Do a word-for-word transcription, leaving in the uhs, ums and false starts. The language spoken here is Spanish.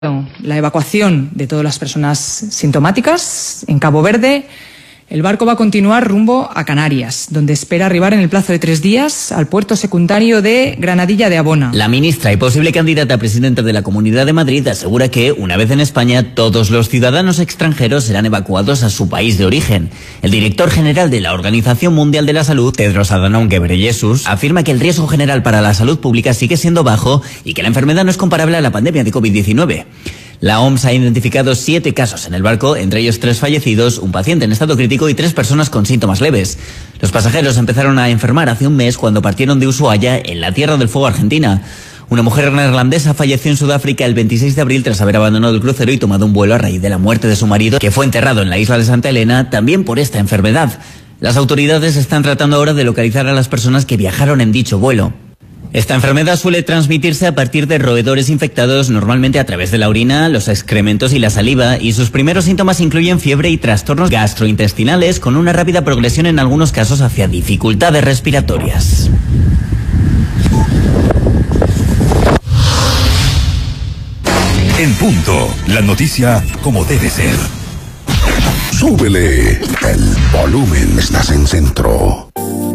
la evacuación de todas las personas sintomáticas en Cabo Verde. El barco va a continuar rumbo a Canarias, donde espera arribar en el plazo de tres días al puerto secundario de Granadilla de Abona. La ministra y posible candidata a presidenta de la Comunidad de Madrid asegura que, una vez en España, todos los ciudadanos extranjeros serán evacuados a su país de origen. El director general de la Organización Mundial de la Salud, Tedros Adhanom Ghebreyesus, afirma que el riesgo general para la salud pública sigue siendo bajo y que la enfermedad no es comparable a la pandemia de COVID diecinueve. La O M S ha identificado siete casos en el barco, entre ellos tres fallecidos, un paciente en estado crítico y tres personas con síntomas leves. Los pasajeros empezaron a enfermar hace un mes cuando partieron de Ushuaia, en la Tierra del Fuego argentina. Una mujer neerlandesa falleció en Sudáfrica el veintiséis de abril tras haber abandonado el crucero y tomado un vuelo a raíz de la muerte de su marido, que fue enterrado en la isla de Santa Elena, también por esta enfermedad. Las autoridades están tratando ahora de localizar a las personas que viajaron en dicho vuelo. Esta enfermedad suele transmitirse a partir de roedores infectados, normalmente a través de la orina, los excrementos y la saliva, y sus primeros síntomas incluyen fiebre y trastornos gastrointestinales, con una rápida progresión en algunos casos hacia dificultades respiratorias. En punto, la noticia como debe ser. Súbele el volumen, estás en Centro.